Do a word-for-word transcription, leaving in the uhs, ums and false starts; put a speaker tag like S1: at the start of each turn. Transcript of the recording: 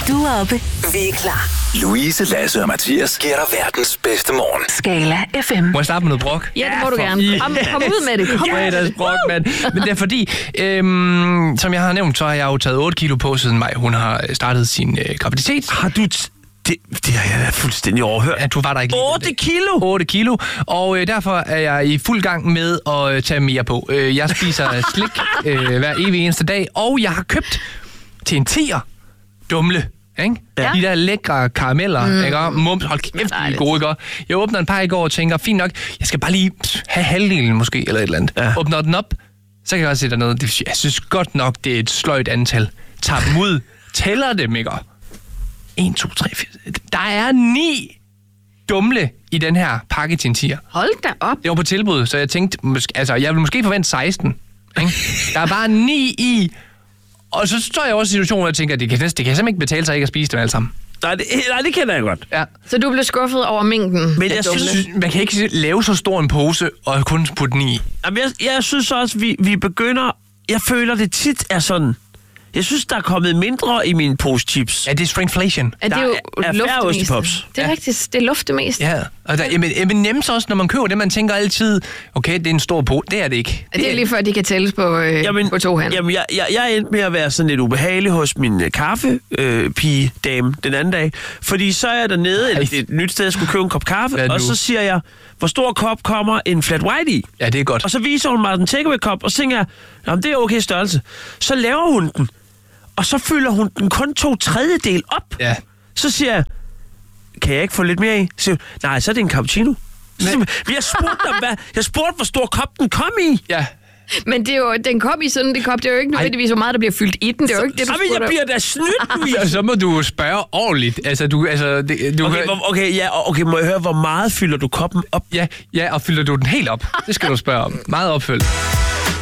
S1: Du er oppe. Vi er klar.
S2: Louise, Lasse og Mathias giver dig verdens bedste morgen.
S1: Skala F M.
S3: Må jeg starte med noget brok?
S4: Ja, det må du gerne. Kom, kom ud med det. Kom
S3: Ja,
S4: ud.
S3: der er brok, mand. Men det er fordi, øhm, som jeg har nævnt, så har jeg jo taget otte kilo på siden maj. Hun har startet sin øh, graviditet.
S5: Har du... T- det, det har jeg da fuldstændig overhørt.
S3: Ja, du var der ikke lige.
S5: otte kilo?
S3: otte kilo. Og øh, derfor er jeg i fuld gang med at øh, tage mere på. Øh, jeg spiser slik øh, hver evig eneste dag, og jeg har købt til en tier dumle. Ikke? Ja. De der lækre karameller, mm. ikke? Mums, hold kæft, de er gode, ikke? Jeg åbner en par i går og tænker, fint nok, jeg skal bare lige have halvdelen måske, eller et eller andet. Ja. Åbner den op, så kan jeg også se dernede. Jeg synes godt nok, det er et sløjt antal. Tager dem ud, tæller dem, ikke? en, to, tre, fire. Der er ni dumle i den her pakke til en tier.
S4: Hold da op.
S3: Det var på tilbud, så jeg tænkte, måske, altså, jeg ville måske forvente seksten. Ikke? Der er bare ni i. Og så står jeg også i situationen, hvor jeg tænker, at det kan, det kan simpelthen ikke betale sig ikke at spise dem alle sammen.
S5: Nej, det, nej, det kender jeg godt.
S3: Ja.
S4: Så du blev skuffet over mængden?
S5: Men jeg synes,
S3: Man kan ikke lave så stor en pose og kun putte den i.
S5: jamen, jeg, jeg synes også, vi, vi begynder... Jeg føler, det tit er sådan... Jeg synes, der er kommet mindre i mine pose chips.
S3: Ja, det er shrinkflation.
S4: Er det
S5: der
S4: jo
S5: er- er færre
S4: lufte mest?
S5: ostepops.
S4: Det er
S3: Ja.
S4: rigtigt, det er lufte mest.
S3: Ja, og der, jamen, jamen, nemt også, når man køber det, man tænker altid, okay, det er en stor pose. Det er det ikke.
S4: Det er lige før, de kan tælles på, øh,
S5: Jamen,
S4: på to hænder.
S5: jamen jeg, jeg, jeg endte med at være sådan lidt ubehagelig hos min øh, kaffepige-dame den anden dag. Fordi så er jeg dernede, eller det er et nyt sted, jeg skulle købe en kop kaffe,
S3: Hvad
S5: og
S3: nu?
S5: så siger jeg, hvor stor kop kommer en flat white i?
S3: Ja, det er godt.
S5: Og så viser hun mig den takeaway-kop, og så tænker jeg, jamen det er okay størrelse. Så laver hun den, og så fylder hun den kun to tredjedel op.
S3: Ja.
S5: Så siger jeg, kan jeg ikke få lidt mere i? Så siger hun, nej, så er det en cappuccino. Så siger hun, men jeg spurgte dig, hvad, jeg spurgte, hvor stor kop den kom i.
S3: Ja.
S4: Men det er jo, den kom i sådan, det kop, det er jo ikke nødvendigvis, hvor meget der bliver fyldt i den. Det er jo ikke det, du
S5: Jamen, jeg
S4: spurgte om.
S5: bliver da snydt, Louise.
S3: Så må du spørge ordentligt. Altså, du... Altså, det, du
S5: Okay, hvor, okay, ja, okay, må jeg høre, hvor meget fylder du koppen op?
S3: ja, ja, og fylder du den helt op? Det skal du spørge om. Meget opfyldt.